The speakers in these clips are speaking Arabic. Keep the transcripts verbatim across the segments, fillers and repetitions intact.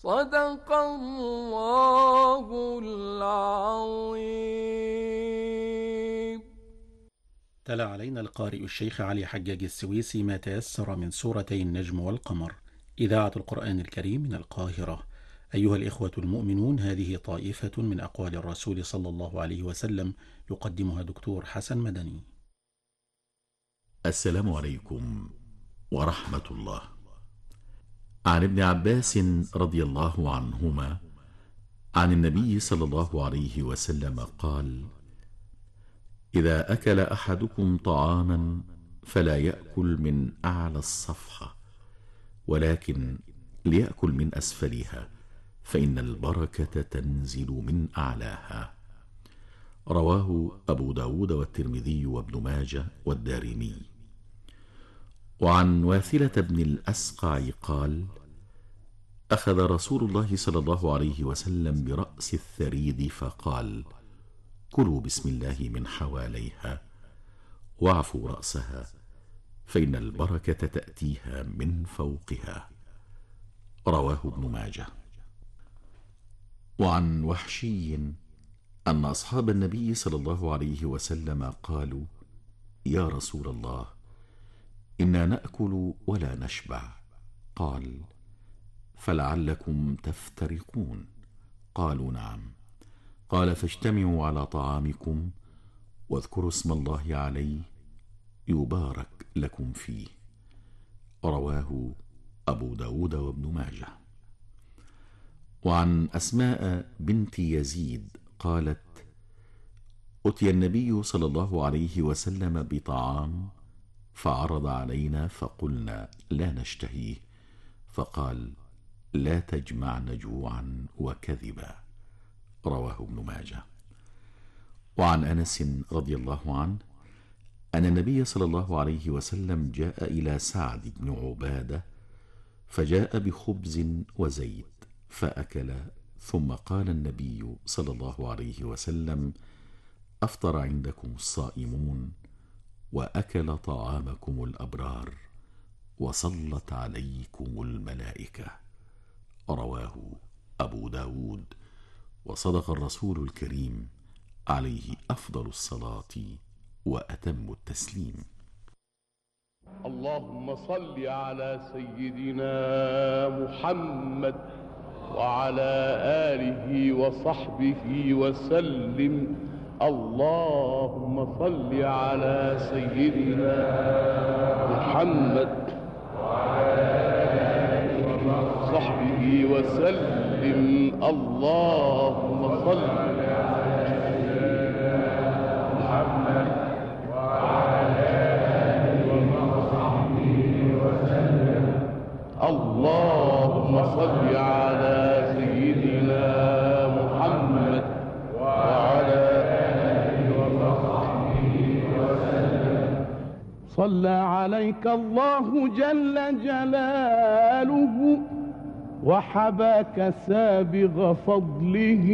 صدق الله العظيم. تلا علينا القارئ الشيخ علي حجاج السويسي ما تيسر من سورتي النجم والقمر، إذاعة القرآن الكريم من القاهرة. أيها الإخوة المؤمنون، هذه طائفة من أقوال الرسول صلى الله عليه وسلم يقدمها دكتور حسن مدني. السلام عليكم ورحمة الله. عن ابن عباس رضي الله عنهما عن النبي صلى الله عليه وسلم قال: إذا أكل أحدكم طعاما فلا يأكل من أعلى الصفحة، ولكن ليأكل من أسفلها، فإن البركة تنزل من أعلاها. رواه أبو داود والترمذي وابن ماجه والدارمي. وعن واثلة بن الأسقع قال: أخذ رسول الله صلى الله عليه وسلم برأس الثريد فقال: كلوا بسم الله من حواليها، واعفوا رأسها، فإن البركة تأتيها من فوقها. رواه ابن ماجه. وعن وحشي أن أصحاب النبي صلى الله عليه وسلم قالوا: يا رسول الله، إنا نأكل ولا نشبع. قال: فلعلكم تفترقون. قالوا: نعم. قال: فاجتمعوا على طعامكم واذكروا اسم الله عليه يبارك لكم فيه. رواه أبو داود وابن ماجه. وعن أسماء بنت يزيد قالت: أتي النبي صلى الله عليه وسلم بطعام فعرض علينا فقلنا لا نشتهيه، فقال: لا تجمعن جوعا وكذبا. رواه ابن ماجه. وعن أنس رضي الله عنه أن النبي صلى الله عليه وسلم جاء إلى سعد بن عبادة فجاء بخبز وزيت فأكل، ثم قال النبي صلى الله عليه وسلم: أفطر عندكم الصائمون وأكل طعامكم الأبرار وصلت عليكم الملائكة. رواه أبو داود. وصدق الرسول الكريم عليه أفضل الصلاة وأتم التسليم. اللهم صل على سيدنا محمد وعلى آله وصحبه وسلم. اللهم صل على سيدنا محمد وعلى آله وصحبه وسلم. اللهم صل على سيدنا محمد وعلى آله وصحبه وسلم. اللهم صل على سيدنا محمد وعلى آله وصحبه وسلم. صلى عليك الله جل جلاله وحباك سابغ فضله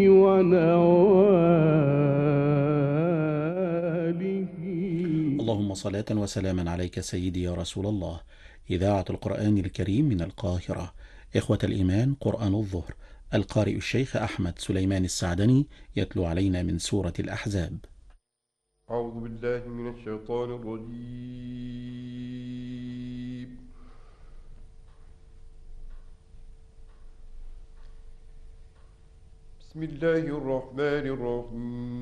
ونواله. اللهم صلاة وسلاما عليك سيدي يا رسول الله. إذاعة القرآن الكريم من القاهرة. إخوة الإيمان، قرآن الظهر، القارئ الشيخ أحمد سليمان السعدني يتلو علينا من سورة الأحزاب. أعوذ بالله من الشيطان الرجيم. بسم الله الرحمن الرحيم.